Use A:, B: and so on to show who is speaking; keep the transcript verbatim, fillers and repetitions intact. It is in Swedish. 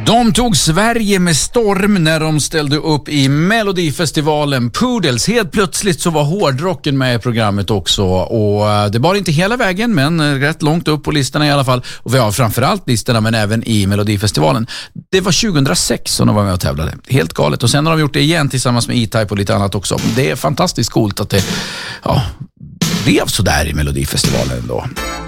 A: De tog Sverige med storm när de ställde upp i Melodifestivalen. Poodles, helt plötsligt så var hårdrocken med i programmet också. Och det var inte hela vägen, men rätt långt upp på listorna i alla fall. Och vi har framförallt listorna, men även i Melodifestivalen. Det var tjugohundrasex som de var med och tävlade. Helt galet. Och sen har de gjort det igen tillsammans med E-Type och lite annat också. Det är fantastiskt coolt att det ja, blev så där i Melodifestivalen då.